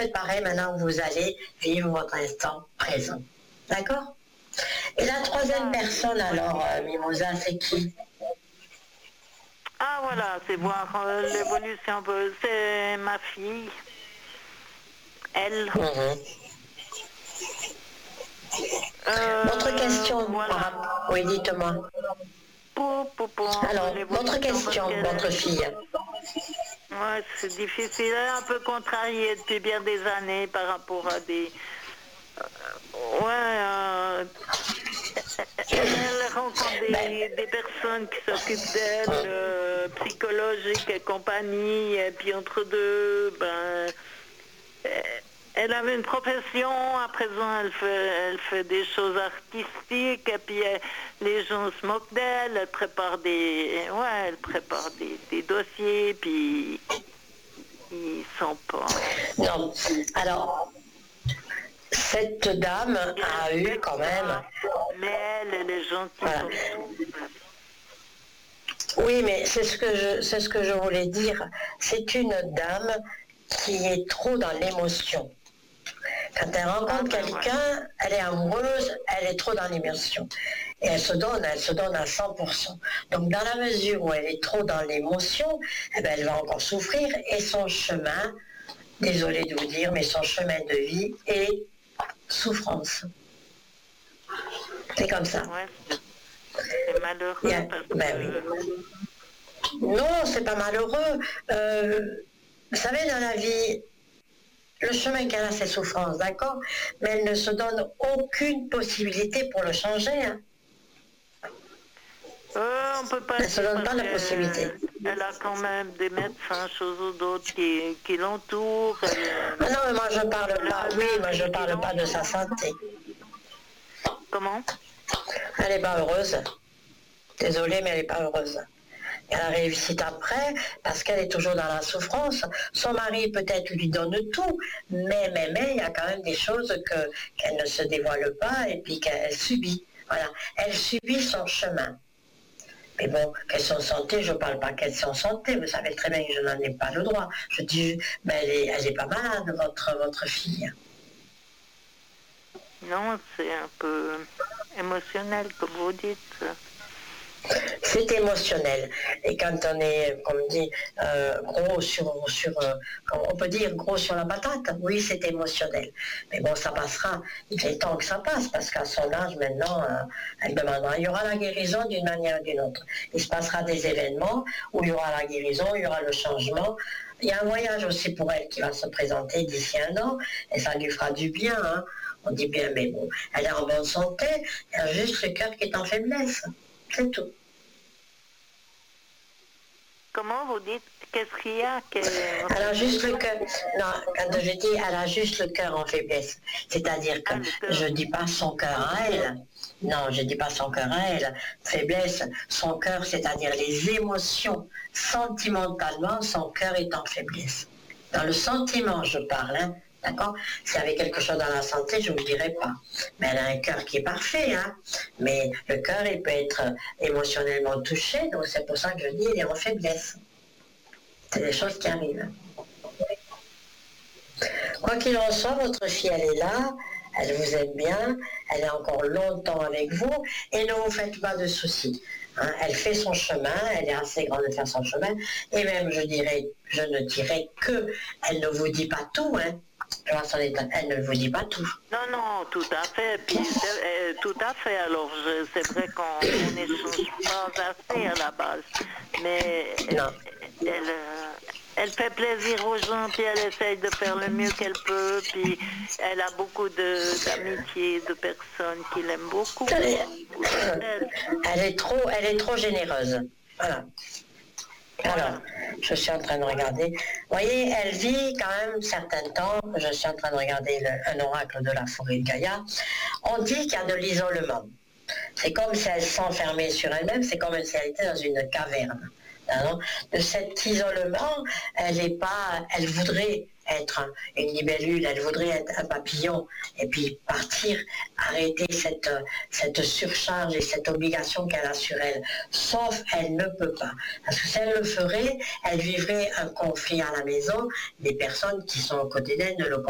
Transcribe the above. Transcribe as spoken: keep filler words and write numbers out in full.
faites pareil maintenant, vous allez vivre votre instant présent. D'accord? Et la troisième personne, alors, euh, Mimosa, c'est qui? Ah voilà, c'est voir euh, l'évolution. C'est ma fille. Elle. Mm-hmm. Euh, Votre question, voilà. oui, dites-moi. Pour, pour, pour, Alors, votre question, votre fille. Ouais, c'est difficile. Elle est un peu contrariée depuis bien des années par rapport à des... Euh, ouais, euh, elle rencontre des, ben, des personnes qui s'occupent d'elle, euh, psychologiques et compagnie, et puis entre deux, ben... Elle avait une profession, à présent elle fait, elle fait des choses artistiques, et puis elle, les gens se moquent d'elle, elle prépare des, ouais, elle prépare des, des dossiers, puis ils sont pas... Non, alors, cette dame a eu quand même... Mais elle, elle est gentille voilà. Comme tout. Oui, mais c'est ce que je, c'est ce que je voulais dire. C'est une dame qui est trop dans l'émotion. Quand elle rencontre ah, quelqu'un, ouais. Elle est amoureuse, elle est trop dans l'émotion. Et elle se donne, elle se donne à cent pour cent. Donc dans la mesure où elle est trop dans l'émotion, eh ben, elle va encore souffrir et son chemin, désolé de vous dire, mais son chemin de vie est souffrance. C'est comme ça. Ouais, c'est malheureux. Yeah. Parce que... Ben oui. Non, c'est pas malheureux. Euh, vous savez, dans la vie, le chemin qu'elle a, c'est souffrance, d'accord? Mais elle ne se donne aucune possibilité pour le changer. Hein. Euh, on peut pas elle ne se donne pas la possibilité. Elle a quand même des médecins, choses ou d'autres qui, qui l'entourent. Elle... Ah non, mais moi je parle pas, oui, moi je parle pas de sa santé. Comment? Elle n'est pas heureuse. Désolée, mais elle n'est pas heureuse. Elle a réussi après parce qu'elle est toujours dans la souffrance. Son mari peut-être lui donne tout, mais, mais, mais, il y a quand même des choses que, qu'elle ne se dévoile pas et puis qu'elle subit. Voilà. Elle subit son chemin. Mais bon, question santé, je ne parle pas question santé, vous savez très bien que je n'en ai pas le droit. Je dis, mais elle est, elle est pas malade, votre, votre fille. Non, c'est un peu émotionnel, comme vous dites. C'est émotionnel. Et quand on est, comme dit, euh, gros sur, sur euh, on peut dire gros sur la patate, oui, c'est émotionnel. Mais bon, ça passera. Il est temps que ça passe, parce qu'à son âge, maintenant, euh, elle demandera. Il y aura la guérison d'une manière ou d'une autre. Il se passera des événements où il y aura la guérison, il y aura le changement. Il y a un voyage aussi pour elle qui va se présenter d'ici un an, et ça lui fera du bien, hein. On dit bien, mais bon, elle est en bonne santé, elle a juste le cœur qui est en faiblesse. C'est tout. Comment vous dites? Qu'est-ce qu'il y a que... Elle a juste le cœur. Non, quand je dis elle a juste le cœur en faiblesse. C'est-à-dire que ah, je ne dis pas son cœur à elle. Non, je ne dis pas son cœur à elle. Faiblesse, son cœur, c'est-à-dire les émotions. Sentimentalement, son cœur est en faiblesse. Dans le sentiment, je parle, hein. D'accord? S'il y avait quelque chose dans la santé, je ne vous dirais pas. Mais elle a un cœur qui est parfait, hein. Mais le cœur, il peut être émotionnellement touché, donc c'est pour ça que je dis qu'il est en faiblesse. C'est des choses qui arrivent. Quoi qu'il en soit, votre fille, elle est là, elle vous aime bien, elle est encore longtemps avec vous, et ne vous faites pas de soucis. Hein, elle fait son chemin, elle est assez grande de faire son chemin, et même, je dirais, je ne dirais que, elle ne vous dit pas tout, hein. Je vois son état, elle ne vous dit pas tout. Non, non, tout à fait. Puis, euh, tout à fait. Alors, je, c'est vrai qu'on n'échange pas assez à la base. Mais non. Elle, elle, elle fait plaisir aux gens, puis elle essaye de faire le mieux qu'elle peut. Puis, elle a beaucoup de, d'amitié, de personnes qui l'aiment beaucoup. Elle est, elle, elle est trop, elle est trop généreuse. Voilà. Alors, je suis en train de regarder. Vous voyez, elle vit quand même un certain temps. Je suis en train de regarder le, un oracle de la forêt de Gaïa. On dit qu'il y a de l'isolement. C'est comme si elle s'enfermait sur elle-même, c'est comme si elle était dans une caverne. Alors, de cet isolement, elle est pas, elle voudrait être une libellule, elle voudrait être un papillon, et puis partir, arrêter cette, cette surcharge et cette obligation qu'elle a sur elle. Sauf, elle ne peut pas. Parce que si elle le ferait, elle vivrait un conflit à la maison, les personnes qui sont aux côtés d'elle ne le